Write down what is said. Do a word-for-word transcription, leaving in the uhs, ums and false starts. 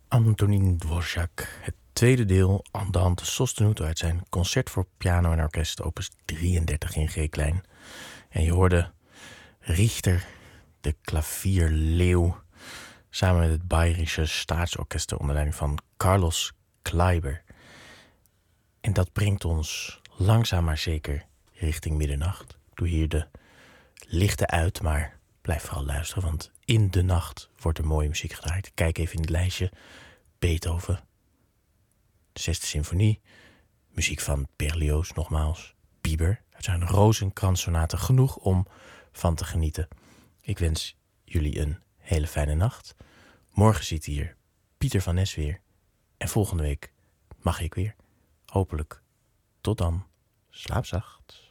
Antonín Dvořák, het tweede deel Andante sostenuto uit zijn concert voor piano en orkest opus drieëndertig in G-klein. En je hoorde Richter, de klavierleeuw, samen met het Bayerische Staatsorkest onder leiding van Carlos Kleiber. En dat brengt ons langzaam maar zeker richting middernacht. Doe hier de lichten uit, maar blijf vooral luisteren, want in de nacht wordt er mooie muziek gedraaid. Kijk even in het lijstje. Beethoven, de zesde symfonie, muziek van Berlioz nogmaals, Bieber uit zijn Rozenkrans-sonate, genoeg om van te genieten. Ik wens jullie een hele fijne nacht. Morgen zit hier Pieter van Nes weer en volgende week mag ik weer. Hopelijk. Tot dan. Slaap zacht.